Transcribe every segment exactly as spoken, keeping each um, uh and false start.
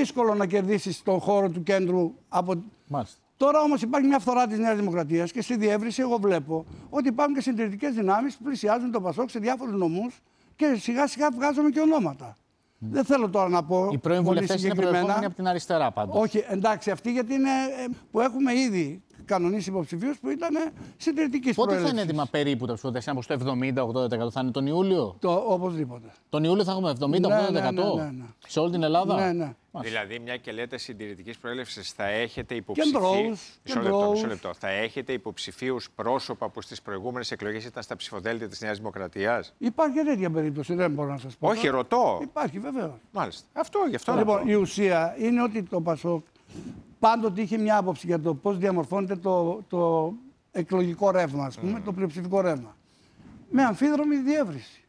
δύσκολο να κερδίσεις τον χώρο του κέντρου από. Μάλιστα. Τώρα όμως υπάρχει μια φθορά της Νέας Δημοκρατίας και στη διεύρυνση εγώ βλέπω ότι υπάρχουν και συντηρητικές δυνάμεις που πλησιάζουν τον Πασόκ σε διάφορους νομούς και σιγά σιγά βγάζουμε και ονόματα. Mm. Δεν θέλω τώρα να πω. Οι πρώην βουλευτές είναι προερχόμενοι από την αριστερά πάντως. Όχι, εντάξει, αυτοί γιατί είναι που έχουμε ήδη κανονίσει υποψηφίους που ήταν συντηρητικής προέλευσης. Πότε θα είναι έτοιμα περίπου τα ψηφοδέλτια, από το εβδομήντα ογδόντα τοις εκατό, θα είναι τον Ιούλιο? Το, οπωσδήποτε. Τον Ιούλιο θα έχουμε εβδομήντα ογδόντα τοις εκατό ναι, ναι, ναι, ναι. σε όλη την Ελλάδα. Ναι, ναι. Δηλαδή, μια και λέτε συντηρητικής προέλευσης, θα έχετε υποψηφίους. Μισό λεπτό, μισό λεπτό. Θα έχετε υποψηφίους πρόσωπα που στις προηγούμενες εκλογές ήταν στα ψηφοδέλτια της Νέας Δημοκρατίας. Υπάρχει τέτοια περίπτωση, δεν μπορώ να σας πω. Όχι, ρωτώ. Υπάρχει, βεβαίως. Μάλιστα. Αυτό, γι' αυτό. Λοιπόν, η ουσία είναι ότι το Πασόκ πάντοτε είχε μια άποψη για το πώς διαμορφώνεται το, το εκλογικό ρεύμα, ας πούμε, mm. το πλειοψηφικό ρεύμα. Με αμφίδρομη διεύρυνση.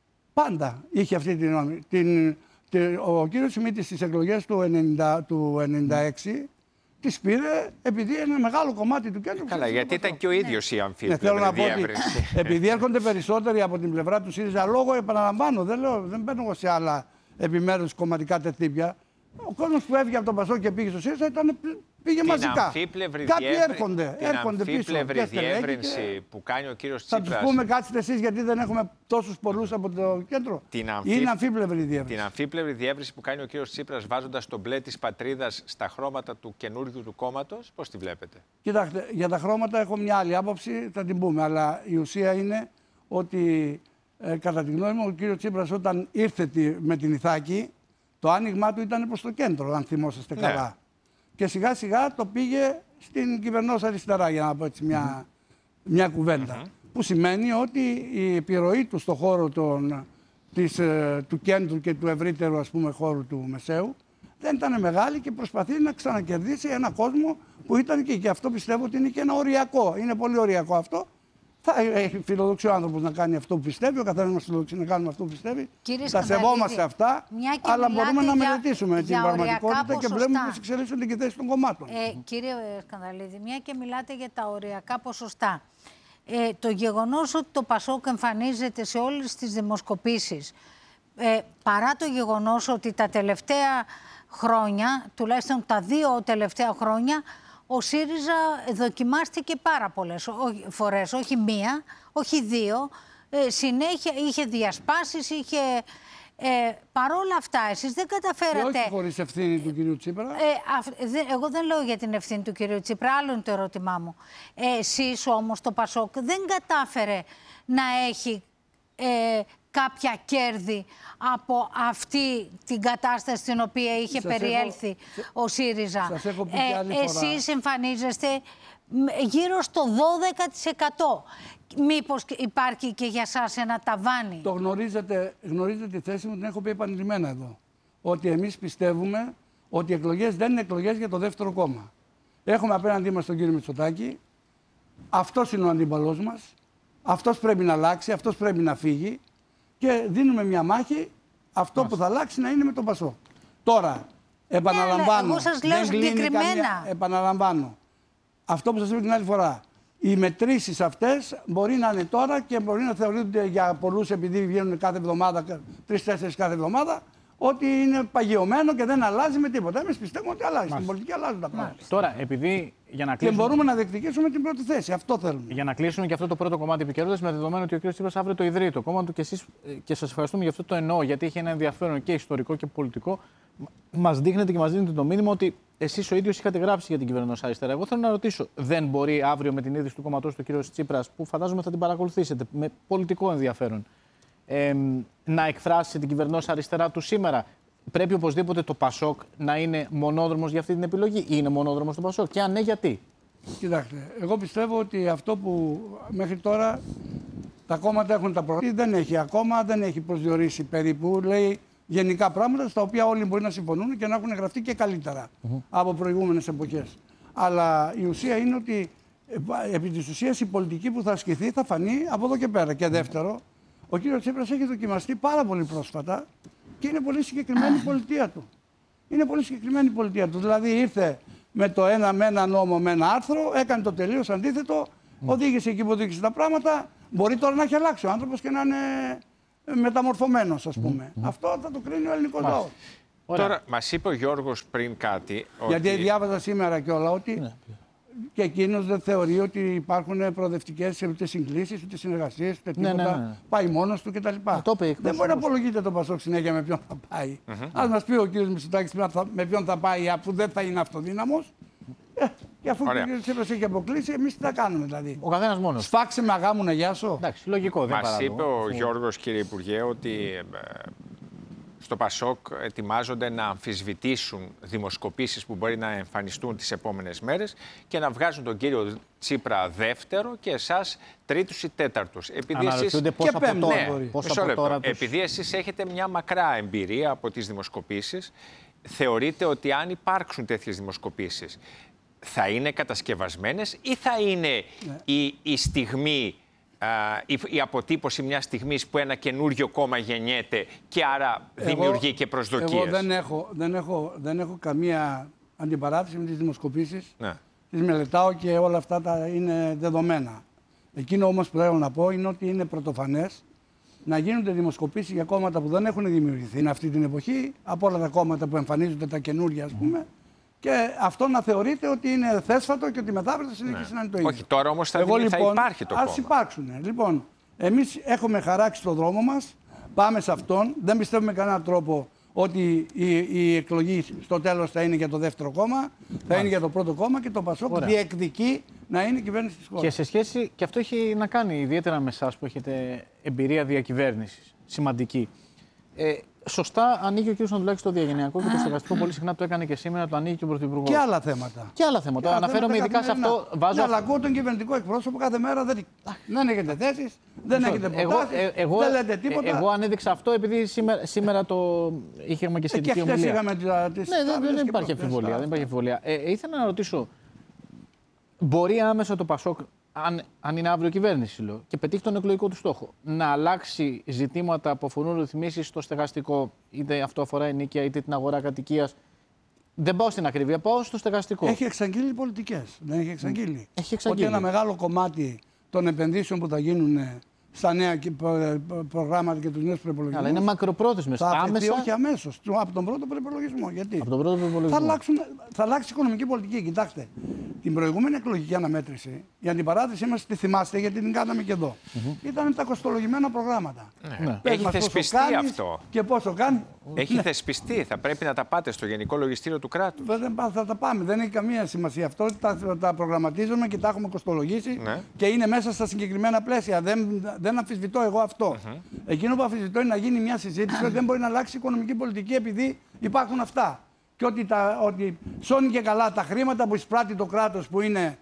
Πάντα είχε αυτή την νόμη. Την, την, ο κύριος Σιμίτης στις εκλογές του, ενενήντα, του ενενήντα έξι τις πήρε επειδή ένα μεγάλο κομμάτι του κέντρου. Καλά, γιατί ήταν και ο ίδιος η αμφίδρομη ναι, διεύρυνση. Επειδή έρχονται περισσότεροι από την πλευρά του ΣΥΡΙΖΑ, λόγω, επαναλαμβάνω, δεν, λέω, δεν μπαίνω εγώ σε άλλα επιμέρους κομματικά τετύπια. Ο κόσμος που έβγε από τον Πασόκ και πήγε στο ΣΥΡΙΖΑ ήταν, πήγε την μαζικά. Κάποιοι διεύρυ... έρχονται, την έρχονται πίσω. Την αμφίπλευρη διεύρυνση και... που κάνει ο κύριος Τσίπρας. Θα τους πούμε κάτσετε εσείς γιατί δεν έχουμε τόσους πολλούς από το κέντρο. Την αμφί... Είναι αμφίπλευρη διεύρυνση. Την αμφίπλευρη διεύρυνση που κάνει ο κύριος Τσίπρας βάζοντας το μπλε της πατρίδας στα χρώματα του καινούργιου του κόμματος, πώς τη βλέπετε? Κοιτάξτε, για τα χρώματα έχω μια άλλη άποψη, θα την πούμε. Αλλά η ουσία είναι ότι ε, κατά τη γνώμη μου ο κύριος Τσίπρας όταν ήρθε τη, με την Ιθάκη, το άνοιγμά του ήταν προς το κέντρο, αν θυμόσαστε ναι. καλά. Και σιγά σιγά το πήγε στην κυβερνόσα αριστερά, για να πω έτσι μια, mm-hmm. μια κουβέντα. Mm-hmm. Που σημαίνει ότι η επιρροή του στον χώρο των, της, ε, του κέντρου και του ευρύτερου ας πούμε, χώρου του Μεσαίου δεν ήταν μεγάλη και προσπαθεί να ξανακερδίσει ένα κόσμο που ήταν και, και αυτό πιστεύω ότι είναι και ένα οριακό. Είναι πολύ οριακό αυτό. Θα έχει φιλοδοξεί ο άνθρωπος να κάνει αυτό που πιστεύει, ο καθένας μας φιλοδοξεί να κάνουμε αυτό που πιστεύει. Κύριε τα σεβόμαστε αυτά, αλλά μπορούμε να μελετήσουμε την πραγματικότητα ποσοστά. Και βλέπουμε πώς εξελίσσονται και θέσεις των κομμάτων. Ε, κύριε Σκανδαλίδη, μια και μιλάτε για τα οριακά ποσοστά. Ε, το γεγονός ότι το Πασόκ εμφανίζεται σε όλες τις δημοσκοπήσεις, ε, παρά το γεγονός ότι τα τελευταία χρόνια, τουλάχιστον τα δύο τελευταία χρόνια, ο ΣΥΡΙΖΑ δοκιμάστηκε πάρα πολλές φορές, όχι μία, όχι δύο. Ε, συνέχεια είχε διασπάσεις, είχε... Ε, παρόλα αυτά, εσείς δεν καταφέρατε... Και όχι χωρίς ευθύνη του κυρίου Τσίπρα. Ε, αυ, δε, εγώ δεν λέω για την ευθύνη του κυρίου Τσίπρα, άλλο είναι το ερώτημά μου. Ε, εσείς όμως το Πασόκ δεν κατάφερε να έχει... Ε, κάποια κέρδη από αυτή την κατάσταση στην οποία είχε σας περιέλθει έχω, ο ΣΥΡΙΖΑ. Σας έχω πει και άλλη φορά. Εσείς εμφανίζεστε γύρω στο δώδεκα τοις εκατό. Μήπως υπάρχει και για σας ένα ταβάνι? Το γνωρίζετε, γνωρίζετε τη θέση μου, την έχω πει επανειλημμένα εδώ. Ότι εμείς πιστεύουμε ότι οι εκλογές δεν είναι εκλογές για το δεύτερο κόμμα. Έχουμε απέναντί μας τον κύριο Μητσοτάκη. Αυτός είναι ο αντίπαλός μας. Αυτός πρέπει να αλλάξει, αυτός πρέπει να φύγει. Και δίνουμε μια μάχη, αυτό Μάλιστα. που θα αλλάξει να είναι με τον Πασόκ. Τώρα, επαναλαμβάνω. Εγώ σας λέω συγκεκριμένα. Καμία, επαναλαμβάνω. Αυτό που σας είπα την άλλη φορά. Οι μετρήσεις αυτές μπορεί να είναι τώρα και μπορεί να θεωρούνται για πολλούς, επειδή βγαίνουν κάθε εβδομάδα, τρεις-τέσσερις κάθε εβδομάδα, ότι είναι παγιωμένο και δεν αλλάζει με τίποτα. Εμείς πιστεύουμε ότι αλλάζει. Στην πολιτική αλλάζουν τα πράγματα. Τώρα, επειδή για να κλείσουμε... Και μπορούμε να διεκδικήσουμε την πρώτη θέση. Αυτό θέλουμε. Για να κλείσουμε και αυτό το πρώτο κομμάτι επικαιρότητας, με δεδομένο ότι ο κ. Τσίπρας αύριο το ιδρύει το κόμμα του και εσείς, και σας ευχαριστούμε για αυτό το εννοώ, γιατί έχει ένα ενδιαφέρον και ιστορικό και πολιτικό. Μας δείχνετε και μας δίνετε το μήνυμα ότι εσείς ο ίδιος είχατε γράψει για την κυβερνώσα αριστερά. Εγώ θέλω να ρωτήσω, δεν μπορεί αύριο με την ίδρυση του κόμματός του κ. Τσίπρας, που φαντάζομαι θα την παρακολουθήσετε με πολιτικό ενδιαφέρον, ε, να εκφράσει την κυβερνώσα αριστερά του σήμερα? Πρέπει οπωσδήποτε το Πασόκ να είναι μονόδρομος για αυτή την επιλογή, ή είναι μονόδρομος το Πασόκ? Και αν ναι, γιατί? Κοιτάξτε, εγώ πιστεύω ότι αυτό που μέχρι τώρα τα κόμματα έχουν τα προγράμματα, δεν έχει ακόμα, δεν έχει προσδιορίσει περίπου, λέει γενικά πράγματα στα οποία όλοι μπορεί να συμφωνούν και να έχουν γραφτεί και καλύτερα mm-hmm. από προηγούμενες εποχές. Αλλά η ουσία είναι ότι επί της ουσίας η πολιτική που θα ασκηθεί θα φανεί από εδώ και πέρα. Και δεύτερο, ο κ. Τσίπρας έχει δοκιμαστεί πάρα πολύ πρόσφατα και είναι πολύ συγκεκριμένη η πολιτεία του. Είναι πολύ συγκεκριμένη η πολιτεία του. Δηλαδή ήρθε με το ένα με ένα νόμο, με ένα άρθρο, έκανε το τελείως αντίθετο, mm. οδήγησε εκεί που οδήγησε τα πράγματα. Μπορεί τώρα να έχει αλλάξει ο άνθρωπος και να είναι μεταμορφωμένος, ας πούμε. Mm. Αυτό θα το κρίνει ο ελληνικός λαός. Τώρα, μας είπε ο Γιώργος πριν κάτι. Γιατί ότι... διάβαζα σήμερα κιόλα ότι Ναι. και εκείνος δεν θεωρεί ότι υπάρχουν προοδευτικές ούτε συγκλήσεις, ούτε συνεργασίες, ούτε Ναι, τίποτα. ναι, ναι. Πάει μόνος του κτλ. το είπε εκπρόσωπος. Δεν μπορεί να απολογείται το Πασόκ συνέχεια με ποιον θα πάει. Mm-hmm. Ας μας πει ο κ. Μητσοτάκης με ποιον θα πάει, αφού δεν θα είναι αυτοδύναμος. Ε, και αφού Ωραία. ο κ. Τσίπρας έχει αποκλείσει, εμείς τι θα κάνουμε δηλαδή. Ο καθένας μόνος. Σφάξε με αγάμου να γιάσω. Εντάξει, λογικό, δεν Μας παράδειγμα. είπε ο Αφού- Γιώργος, κύριε Υπουργέ, ότι ε, στο Πασόκ ετοιμάζονται να αμφισβητήσουν δημοσκοπήσεις που μπορεί να εμφανιστούν τις επόμενες μέρες και να βγάζουν τον κύριο Τσίπρα δεύτερο και εσάς τρίτους ή τέταρτους. Επειδή εσείς... Αναρωτιούνται πώς Και από πέμπτο, τώρα, ναι, πώς Μισό από λεπτό. τώρα τους... Επειδή εσείς έχετε μια μακρά εμπειρία από τις δημοσκοπήσεις, θεωρείτε ότι αν υπάρξουν τέτοιες δημοσκοπήσεις θα είναι κατασκευασμένες ή θα είναι Ναι. η, η στιγμή, α, η, η αποτύπωση μιας στιγμής που ένα καινούριο κόμμα γεννιέται και άρα δημιουργεί Εγώ- και προσδοκίες. Εγώ δεν έχω, δεν, έχω, δεν έχω καμία αντιπαράθεση με τις δημοσκοπήσεις. Ναι. Τις μελετάω και όλα αυτά τα είναι δεδομένα. Εκείνο όμως που θέλω να πω είναι ότι είναι πρωτοφανές να γίνονται δημοσκοπήσεις για κόμματα που δεν έχουν δημιουργηθεί αυτή την εποχή, από όλα τα κόμματα που εμφανίζονται, τα καινούργια ας πούμε, και αυτό να θεωρείται ότι είναι θέσφατο και ότι μετά θα συνεχίσει να είναι το ίδιο. Όχι, τώρα όμως θα, Εγώ, δει- θα λοιπόν, υπάρχει το ας κόμμα. υπάρξουν. Λοιπόν, εμείς έχουμε χαράξει το δρόμο μας, πάμε σε αυτόν, δεν πιστεύουμε κανέναν τρόπο ότι η, η εκλογή στο τέλος θα είναι για το δεύτερο κόμμα, θα είναι για το πρώτο κόμμα και το Πασόκ Ωραία. διεκδικεί να είναι κυβέρνηση της χώρας. Και σε σχέση, και αυτό έχει να κάνει ιδιαίτερα με εσάς που έχετε εμπειρία διακυβέρνησης, σημαντική. Ε, σωστά ανοίγει ο κ. Ανδρουλάκης το διαγενειακό και το στεγαστικό, πολύ συχνά το έκανε και σήμερα, το ανοίγει και ο Πρωθυπουργός. Και άλλα θέματα. Και άλλα θέματα. Και Αναφέρομαι θέματα ειδικά σε καθημερινά. αυτό. Βάζω Ναι, αλλά αυτό. ακούω τον κυβερνητικό εκπρόσωπο κάθε μέρα. Δεν, δεν έχετε θέσεις, δεν έχετε Εγώ, προτάσεις, ε, εγώ, δεν λέτε τίποτα. ε, εγώ ανέδειξα αυτό επειδή σήμερα, σήμερα το είχαμε και Ε, και σχετική χτες ομιλία. είχαμε τις, τις Ναι, δεν, τάβλες δεν και υπάρχει προχτές αμφιβολία. τα- Δεν υπάρχει αμφιβολία. Ε, ήθελα να ρωτήσω, μπορεί άμεσα το Πασόκ, αν, αν είναι αύριο κυβέρνηση, λέω, και πετύχει τον εκλογικό του στόχο, να αλλάξει ζητήματα που αφορούν ρυθμίσεις στο στεγαστικό, είτε αυτό αφορά ενοίκια είτε την αγορά κατοικίας. Δεν πάω στην ακρίβεια, πάω στο στεγαστικό. Έχει εξαγγείλει πολιτικές. Δεν έχει εξαγγείλει. Έχει εξαγγείλει. Ότι ένα μεγάλο κομμάτι των επενδύσεων που θα γίνουν στα νέα και- προ- προ- προγράμματα και τους νέους προϋπολογισμούς Αλλά είναι μακροπρόθεσμες. θα αφαιθεί Άμεσα όχι αμέσως, του- από τον πρώτο προϋπολογισμό. Γιατί από τον πρώτο θα, προπολογισμό. αλλάξουν, θα αλλάξει η οικονομική πολιτική. Κοιτάξτε, την προηγούμενη εκλογική αναμέτρηση, η αντιπαράθεση μας, τη θυμάστε γιατί την κάναμε και εδώ, ήταν τα κοστολογημένα προγράμματα. Ναι. Πες Έχει μας πόσο θεσπιστεί κάνεις αυτό. Και πόσο κάνει. Έχει Ναι. θεσπιστεί. Θα πρέπει να τα πάτε στο Γενικό Λογιστήριο του κράτους. Δεν πά- θα τα πάμε. Δεν έχει καμία σημασία αυτό. Τα, τα προγραμματίζουμε και τα έχουμε κοστολογήσει Ναι. και είναι μέσα στα συγκεκριμένα πλαίσια. Δεν, δεν αμφισβητώ εγώ αυτό. Εκείνο που αμφισβητώ είναι να γίνει μια συζήτηση ότι δεν μπορεί να αλλάξει η οικονομική πολιτική επειδή υπάρχουν αυτά. Και ότι, τα, ότι σώνει και καλά τα χρήματα που εισπράττει το κράτος που είναι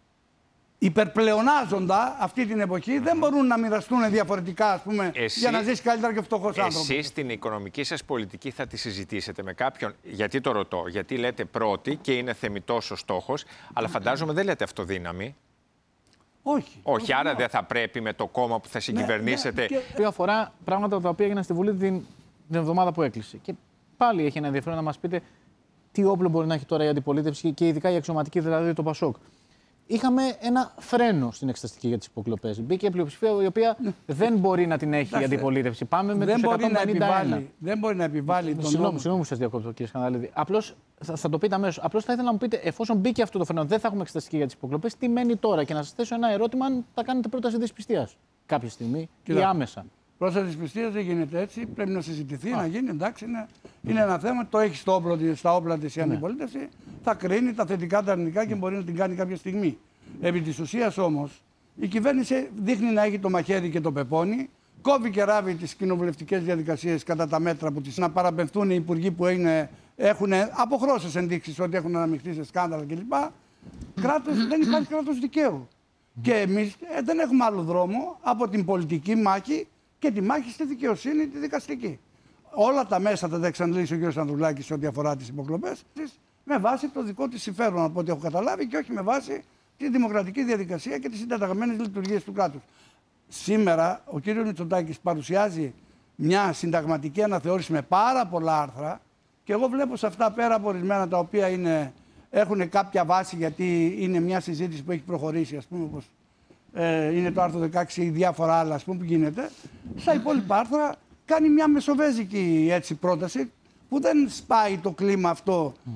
υπερπλεονάζοντα αυτή την εποχή δεν μπορούν να μοιραστούν διαφορετικά ας πούμε, Εσύ- για να ζήσει καλύτερα και ο φτωχός άνθρωπος. Εσείς την οικονομική σας πολιτική θα τη συζητήσετε με κάποιον. Γιατί το ρωτώ, γιατί λέτε πρώτη και είναι θεμιτός ο στόχος, αλλά φαντάζομαι δεν λέτε αυτοδύναμη. Όχι. Όχι, άρα δεν θα πρέπει με το κόμμα που θα συγκυβερνήσετε. ναι, και- Το οποίο αφορά πράγματα τα οποία έγιναν στη Βουλή την, την εβδομάδα που έκλεισε. Και πάλι έχει ένα ενδιαφέρον να μας πείτε τι όπλο μπορεί να έχει τώρα η αντιπολίτευση και ειδικά η αξιωματική, δηλαδή το Πασόκ. Είχαμε ένα φρένο στην εξεταστική για τις υποκλοπές. Μπήκε η πλειοψηφία η οποία δεν μπορεί να την έχει η Εντάξει, αντιπολίτευση. Πάμε με δεν, τους μπορεί να εκατόν πενήντα ένα. επιβάλλει, δεν μπορεί να επιβάλλει τον Συγγνώμη, νόμο. συγγνώμη που σας διακόπτω, κύριε Σκανδαλίδη. Απλώς θα, θα το πείτε αμέσως. Απλώς θα ήθελα να μου πείτε, εφόσον μπήκε αυτό το φαινόμενο, δεν θα έχουμε εξεταστική για τις υποκλοπές, τι μένει τώρα και να σας θέσω ένα ερώτημα αν θα κάνετε πρόταση δυσπιστίας κάποια στιγμή ή Κοίτα. άμεσα. Πρόσθεση της πιστείας δεν γίνεται έτσι. Πρέπει να συζητηθεί, να γίνει. Εντάξει, είναι, είναι ένα θέμα. Το έχει στο όπλο, της- στα όπλα της η αντιπολίτευση. Θα κρίνει τα θετικά, τα αρνητικά και μπορεί να την κάνει κάποια στιγμή. Επί της ουσίας όμως, η κυβέρνηση δείχνει να έχει το μαχαίρι και το πεπόνι. Κόβει και ράβει τις κοινοβουλευτικές διαδικασίες κατά τα μέτρα που τις να παραπεμφθούν οι υπουργοί που είναι, έχουν αποχρώσεις ενδείξεις ότι έχουν αναμειχθεί σε σκάνδαλα κλπ. Κράτος, δεν υπάρχει κράτος δικαίου. Και εμείς ε, δεν έχουμε άλλο δρόμο από την πολιτική μάχη και τη μάχη στη δικαιοσύνη, τη δικαστική. Όλα τα μέσα θα τα εξαντλήσει ο κ. Ανδρουλάκης σε ό,τι αφορά τις υποκλοπές της, με βάση το δικό της συμφέρον, από ό,τι έχω καταλάβει, και όχι με βάση τη δημοκρατική διαδικασία και τις συντεταγμένες λειτουργίες του κράτους. Σήμερα ο κ. Μητσοτάκης παρουσιάζει μια συνταγματική αναθεώρηση με πάρα πολλά άρθρα και εγώ βλέπω σε αυτά, πέρα από ορισμένα τα οποία είναι, έχουν κάποια βάση γιατί είναι μια συζήτηση που έχει προχωρήσει, ας πούμε, όπως ε, είναι το άρθρο δεκαέξι ή διάφορα άλλα, ας πούμε, που γίνεται, στα υπόλοιπα άρθρα κάνει μια μεσοβέζικη έτσι, πρόταση που δεν σπάει το κλίμα αυτό